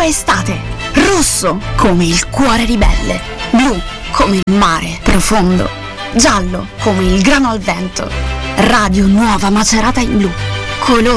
tua estate. Rosso come il cuore ribelle, blu come il mare profondo, giallo come il grano al vento. Radio Nuova Macerata in blu. Colori